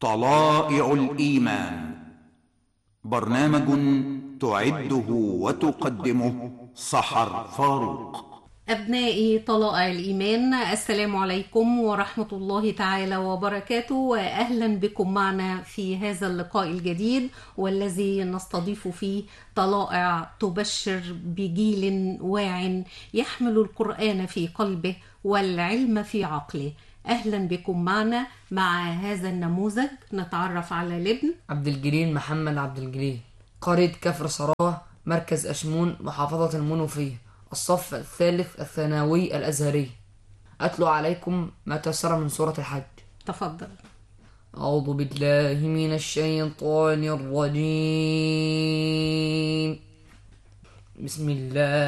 طلائع الإيمان، برنامج تعده وتقدمه سحر فاروق. أبنائي طلائع الإيمان، السلام عليكم ورحمة الله تعالى وبركاته، وأهلا بكم معنا في هذا اللقاء الجديد والذي نستضيف فيه طلائع تبشر بجيل واع يحمل القرآن في قلبه والعلم في عقله. أهلا بكم معنا. مع هذا النموذج نتعرف على الابن عبد الجليل محمد عبد الجليل، قرية كفر صراوة، مركز أشمون، محافظة المنوفية، الصف الثالث الثانوي الأزهري. أتلو عليكم ما تيسر من سورة الحج. تفضل. أعوذ بالله من الشيطان الرجيم. بسم الله